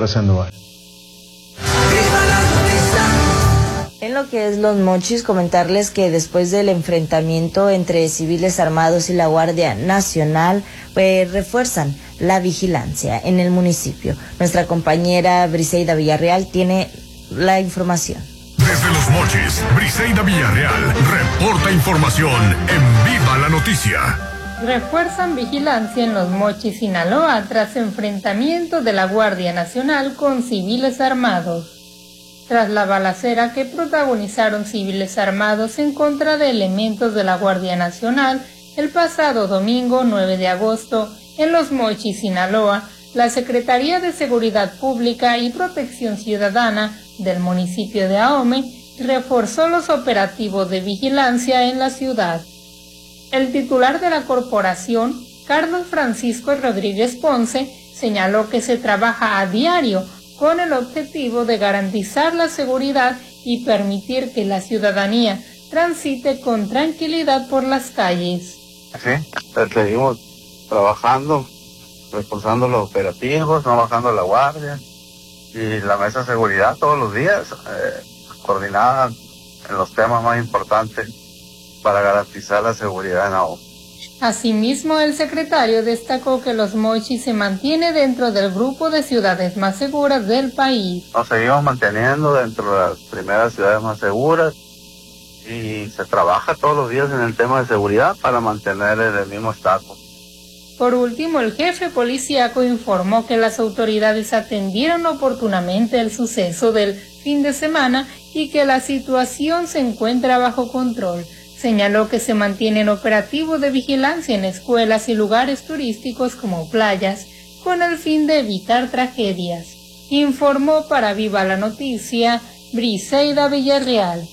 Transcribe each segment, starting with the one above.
Sandoval. En lo que es Los Mochis, comentarles que después del enfrentamiento entre civiles armados y la Guardia Nacional, refuerzan la vigilancia en el municipio. Nuestra compañera Briseida Villarreal tiene la información. Desde Los Mochis, Briseida Villarreal reporta información en Viva la Noticia. Refuerzan vigilancia en Los Mochis, Sinaloa, tras enfrentamiento de la Guardia Nacional con civiles armados. Tras la balacera que protagonizaron civiles armados en contra de elementos de la Guardia Nacional el pasado domingo 9 de agosto en Los Mochis, Sinaloa, la Secretaría de Seguridad Pública y Protección Ciudadana del municipio de Ahome reforzó los operativos de vigilancia en la ciudad. El titular de la corporación, Carlos Francisco Rodríguez Ponce, señaló que se trabaja a diario con el objetivo de garantizar la seguridad y permitir que la ciudadanía transite con tranquilidad por las calles. Sí, seguimos trabajando, reforzando los operativos, no bajando la guardia y la mesa de seguridad todos los días, coordinada en los temas más importantes para garantizar la seguridad en Ahome. Asimismo, el secretario destacó que Los Mochis se mantiene dentro del grupo de ciudades más seguras del país. Nos seguimos manteniendo dentro de las primeras ciudades más seguras y se trabaja todos los días en el tema de seguridad para mantener el mismo estatus. Por último, el jefe policíaco informó que las autoridades atendieron oportunamente el suceso del fin de semana y que la situación se encuentra bajo control. Señaló que se mantienen operativos de vigilancia en escuelas y lugares turísticos como playas, con el fin de evitar tragedias. Informó para Viva la Noticia, Briseida Villarreal.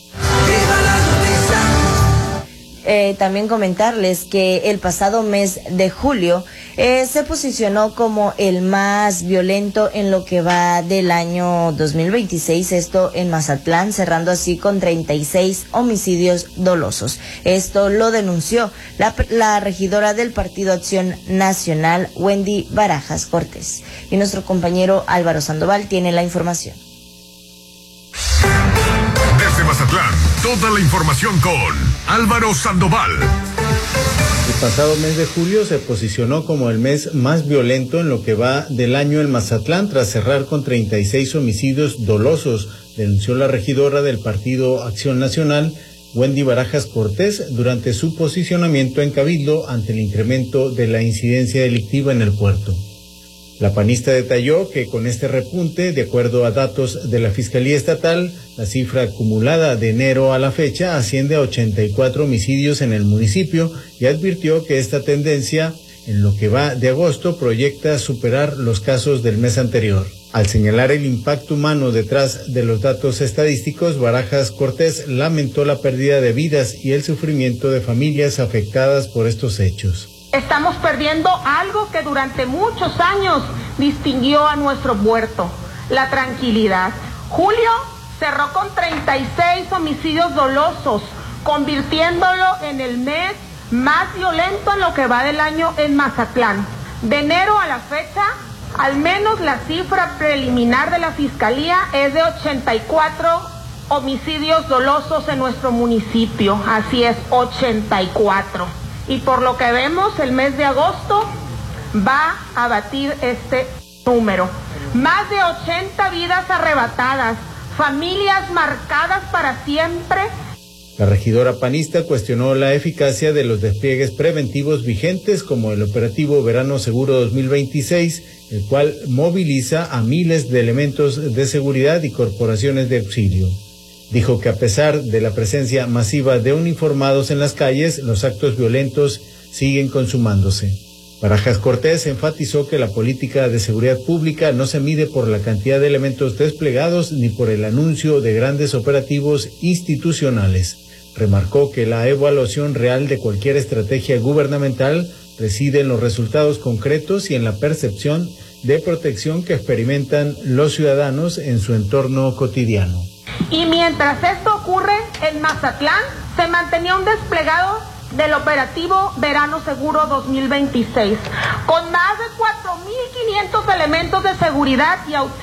También comentarles que el pasado mes de julio se posicionó como el más violento en lo que va del año 2026, esto en Mazatlán, cerrando así con 36 homicidios dolosos. Esto lo denunció la regidora del Partido Acción Nacional, Wendy Barajas Cortés. Y nuestro compañero Álvaro Sandoval tiene la información. Desde Mazatlán, toda la información con Álvaro Sandoval. El pasado mes de julio se posicionó como el mes más violento en lo que va del año en Mazatlán, tras cerrar con 36 homicidios dolosos, denunció la regidora del Partido Acción Nacional, Wendy Barajas Cortés, durante su posicionamiento en Cabildo ante el incremento de la incidencia delictiva en el puerto. La panista detalló que con este repunte, de acuerdo a datos de la Fiscalía Estatal, la cifra acumulada de enero a la fecha asciende a 84 homicidios en el municipio y advirtió que esta tendencia, en lo que va de agosto, proyecta superar los casos del mes anterior. Al señalar el impacto humano detrás de los datos estadísticos, Barajas Cortés lamentó la pérdida de vidas y el sufrimiento de familias afectadas por estos hechos. Estamos perdiendo algo que durante muchos años distinguió a nuestro puerto, la tranquilidad. Julio cerró con 36 homicidios dolosos, convirtiéndolo en el mes más violento en lo que va del año en Mazatlán. De enero a la fecha, al menos la cifra preliminar de la Fiscalía es de 84 homicidios dolosos en nuestro municipio, así es, 84. Y por lo que vemos, el mes de agosto va a batir este número. Más de 80 vidas arrebatadas, familias marcadas para siempre. La regidora panista cuestionó la eficacia de los despliegues preventivos vigentes, como el operativo Verano Seguro 2026, el cual moviliza a miles de elementos de seguridad y corporaciones de auxilio. Dijo que a pesar de la presencia masiva de uniformados en las calles, los actos violentos siguen consumándose. Barajas Cortés enfatizó que la política de seguridad pública no se mide por la cantidad de elementos desplegados ni por el anuncio de grandes operativos institucionales. Remarcó que la evaluación real de cualquier estrategia gubernamental reside en los resultados concretos y en la percepción de protección que experimentan los ciudadanos en su entorno cotidiano. Y mientras esto ocurre en Mazatlán, se mantenía un desplegado del operativo Verano Seguro 2026, con más de 4.500 elementos de seguridad y auxilio